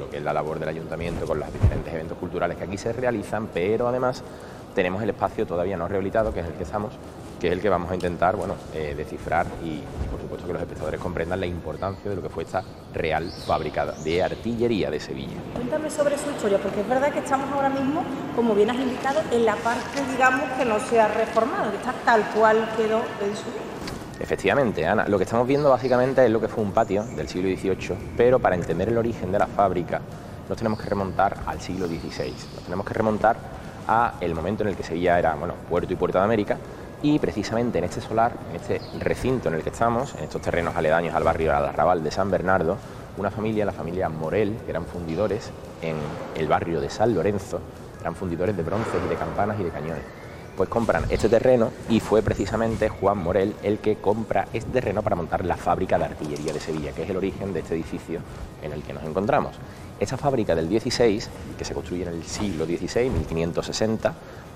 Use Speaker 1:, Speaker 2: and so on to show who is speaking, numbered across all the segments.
Speaker 1: lo que es la labor del ayuntamiento con los diferentes eventos culturales que aquí se realizan, pero además tenemos el espacio todavía no rehabilitado, que es el que estamos, que es el que vamos a intentar, bueno, descifrar y por supuesto que los espectadores comprendan la importancia de lo que fue esta real fábrica de artillería de Sevilla.
Speaker 2: Cuéntame sobre su historia, porque es verdad que estamos ahora mismo, como bien has indicado, en la parte, digamos, que no se ha reformado, que está tal cual quedó en su día.
Speaker 1: Efectivamente, Ana, lo que estamos viendo básicamente es lo que fue un patio del siglo XVIII, pero para entender el origen de la fábrica nos tenemos que remontar al siglo XVI, nos tenemos que remontar a el momento en el que Sevilla era, bueno, puerto y puerta de América, y precisamente en este solar, en este recinto en el que estamos, en estos terrenos aledaños al barrio del Arrabal de San Bernardo, una familia, la familia Morel, que eran fundidores en el barrio de San Lorenzo, eran fundidores de bronces y de campanas y de cañones. Pues compran este terreno y fue precisamente Juan Morel el que compra este terreno para montar la fábrica de artillería de Sevilla, que es el origen de este edificio en el que nos encontramos. Esta fábrica del 16, que se construye en el siglo XVI, 1560,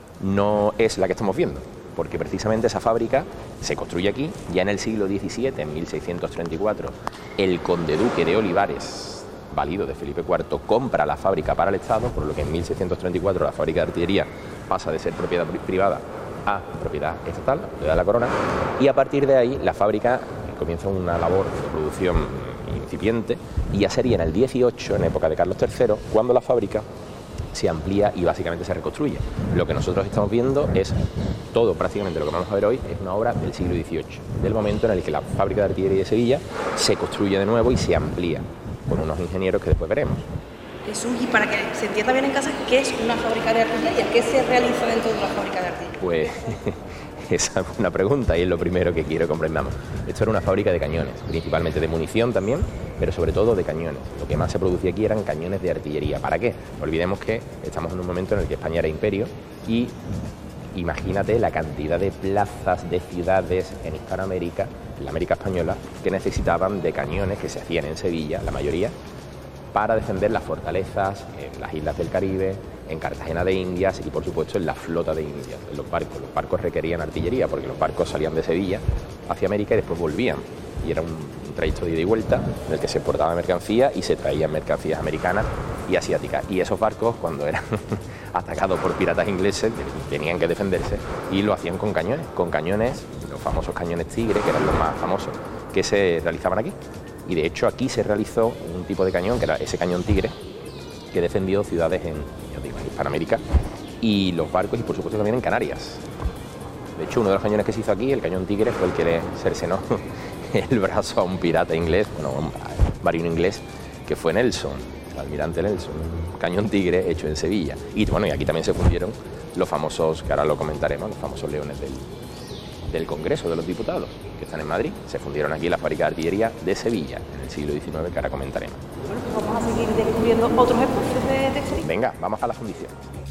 Speaker 1: no es la que estamos viendo, porque precisamente esa fábrica se construye aquí, ya en el siglo XVII, en 1634, el conde duque de Olivares, valido de Felipe IV, compra la fábrica para el Estado, por lo que en 1634 la fábrica de artillería pasa de ser propiedad privada a propiedad estatal, propiedad de la corona, y a partir de ahí la fábrica comienza una labor de producción incipiente, y ya sería en el 18, en época de Carlos III, cuando la fábrica se amplía y básicamente se reconstruye. Lo que nosotros estamos viendo es todo, prácticamente lo que vamos a ver hoy, es una obra del siglo XVIII, del momento en el que la fábrica de artillería de Sevilla se construye de nuevo y se amplía, con unos ingenieros que después veremos.
Speaker 2: Jesús, y para que se entienda bien en casa, ¿qué es una fábrica de artillería? ¿Qué se realiza dentro de una fábrica de artillería?
Speaker 1: Pues esa es una pregunta y es lo primero que quiero que comprendamos. Esto era una fábrica de cañones, principalmente de munición también, pero sobre todo de cañones. Lo que más se producía aquí eran cañones de artillería. ¿Para qué? No olvidemos que estamos en un momento en el que España era imperio y imagínate la cantidad de plazas, de ciudades en Hispanoamérica, en la América española, que necesitaban de cañones que se hacían en Sevilla, la mayoría, para defender las fortalezas en las islas del Caribe, en Cartagena de Indias y por supuesto en la flota de Indias, en los barcos. Los barcos requerían artillería porque los barcos salían de Sevilla hacia América y después volvían. Y era un trayecto de ida y vuelta en el que se exportaba mercancía y se traían mercancías americanas y asiáticas. Y esos barcos, cuando eran atacados por piratas ingleses, tenían que defenderse y lo hacían con cañones, los famosos cañones Tigre, que eran los más famosos que se realizaban aquí. Y de hecho aquí se realizó un tipo de cañón, que era ese cañón Tigre, que defendió ciudades en Hispanoamérica y los barcos y por supuesto también en Canarias. De hecho, uno de los cañones que se hizo aquí, el cañón Tigre, fue el que le cercenó el brazo a un pirata inglés, bueno, a un marino inglés, que fue Nelson, el almirante Nelson, un cañón Tigre hecho en Sevilla. Y bueno, y aquí también se fundieron los famosos, que ahora lo comentaremos, los famosos leones del Congreso de los Diputados, que están en Madrid. Se fundieron aquí la fábrica de artillería de Sevilla, en el siglo XIX, que ahora comentaremos.
Speaker 2: Bueno, pues vamos a seguir descubriendo otros espacios de Sevilla.
Speaker 1: Venga, vamos a la fundición.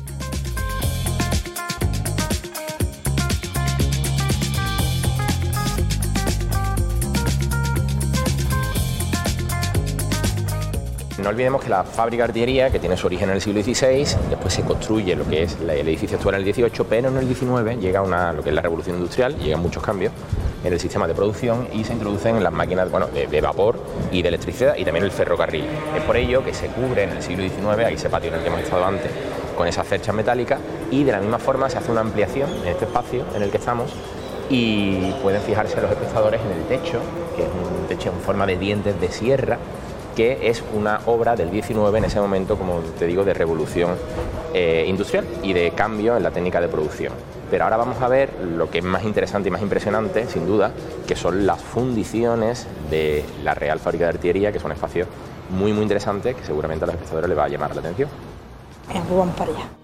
Speaker 1: No olvidemos que la fábrica de artillería, que tiene su origen en el siglo XVI, después se construye lo que es el edificio actual en el XVIII, pero en el XIX llega lo que es la revolución industrial, llegan muchos cambios en el sistema de producción y se introducen las máquinas de vapor y de electricidad y también el ferrocarril. Es por ello que se cubre en el siglo XIX, ahí ese patio en el que hemos estado antes, con esas cerchas metálicas, y de la misma forma se hace una ampliación en este espacio en el que estamos y pueden fijarse los espectadores en el techo, que es un techo en forma de dientes de sierra, que es una obra del 19 en ese momento, como te digo, de revolución industrial y de cambio en la técnica de producción. Pero ahora vamos a ver lo que es más interesante y más impresionante, sin duda, que son las fundiciones de la Real Fábrica de Artillería, que son espacios muy, muy interesantes, que seguramente a los espectadores les va a llamar la atención.
Speaker 2: Venga, pues vamos para allá.